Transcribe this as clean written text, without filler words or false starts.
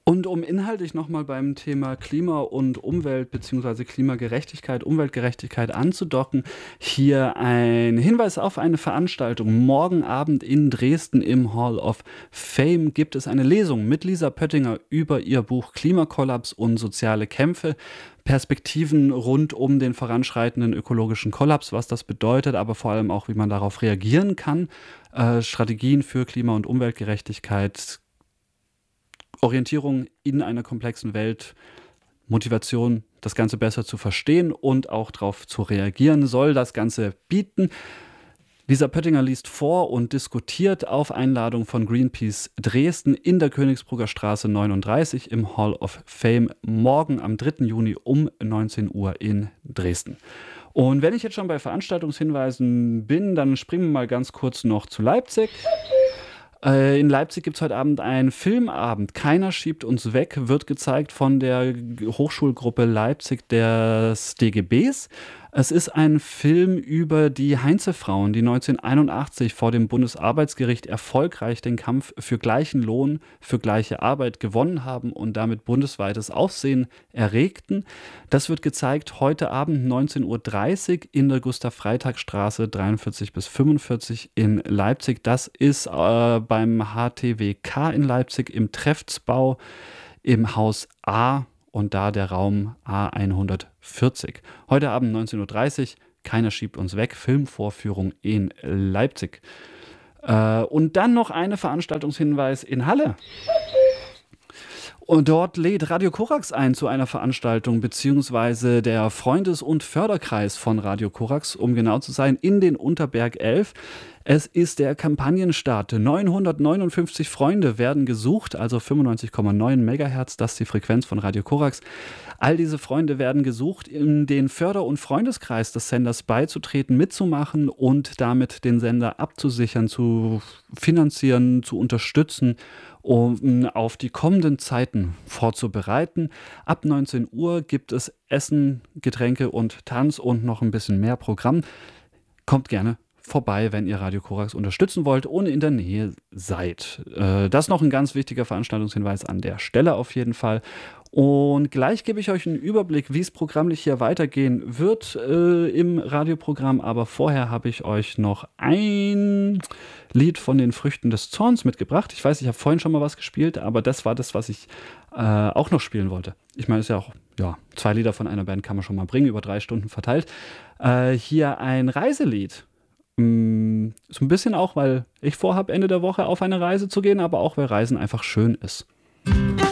Und um inhaltlich nochmal beim Thema Klima und Umwelt bzw. Klimagerechtigkeit, Umweltgerechtigkeit anzudocken, hier ein Hinweis auf eine Veranstaltung. Morgen Abend in Dresden im Hall of Fame gibt es eine Lesung mit Lisa Pöttinger über ihr Buch Klimakollaps und soziale Kämpfe. Perspektiven rund um den voranschreitenden ökologischen Kollaps, was das bedeutet, aber vor allem auch, wie man darauf reagieren kann. Strategien für Klima- und Umweltgerechtigkeit, Orientierung in einer komplexen Welt, Motivation, das Ganze besser zu verstehen und auch darauf zu reagieren, soll das Ganze bieten. Lisa Pöttinger liest vor und diskutiert auf Einladung von Greenpeace Dresden in der Königsbrugger Straße 39 im Hall of Fame morgen am 3. Juni um 19 Uhr in Dresden. Und wenn ich jetzt schon bei Veranstaltungshinweisen bin, dann springen wir mal ganz kurz noch zu Leipzig. In Leipzig gibt es heute Abend einen Filmabend. Keiner schiebt uns weg, wird gezeigt von der Hochschulgruppe Leipzig des DGBs. Es ist ein Film über die Heinze-Frauen, die 1981 vor dem Bundesarbeitsgericht erfolgreich den Kampf für gleichen Lohn, für gleiche Arbeit gewonnen haben und damit bundesweites Aufsehen erregten. Das wird gezeigt heute Abend 19:30 Uhr in der Gustav-Freytag-Straße 43 bis 45 in Leipzig. Das ist beim HTWK in Leipzig im Treffsbau im Haus A. Und da der Raum A140. Heute Abend 19:30 Uhr, keiner schiebt uns weg, Filmvorführung in Leipzig. Und dann noch eine Veranstaltungshinweis in Halle. Und dort lädt Radio Korax ein zu einer Veranstaltung, beziehungsweise der Freundes- und Förderkreis von Radio Korax, um genau zu sein, in den Unterberg 11. Es ist der Kampagnenstart. 959 Freunde werden gesucht, also 95,9 Megahertz, das ist die Frequenz von Radio Korax. All diese Freunde werden gesucht, in den Förder- und Freundeskreis des Senders beizutreten, mitzumachen und damit den Sender abzusichern, zu finanzieren, zu unterstützen, um auf die kommenden Zeiten vorzubereiten. Ab 19 Uhr gibt es Essen, Getränke und Tanz und noch ein bisschen mehr Programm. Kommt gerne vorbei, wenn ihr Radio Korax unterstützen wollt und in der Nähe seid. Das noch ein ganz wichtiger Veranstaltungshinweis an der Stelle auf jeden Fall. Und gleich gebe ich euch einen Überblick, wie es programmlich hier weitergehen wird im Radioprogramm. Aber vorher habe ich euch noch ein Lied von den Früchten des Zorns mitgebracht. Ich weiß, ich habe vorhin schon mal was gespielt, aber das war das, was ich auch noch spielen wollte. Ich meine, es ist ja auch 2 Lieder von einer Band kann man schon mal bringen, über 3 Stunden verteilt. Hier ein Reiselied. So ein bisschen auch, weil ich vorhabe, Ende der Woche auf eine Reise zu gehen, aber auch, weil Reisen einfach schön ist.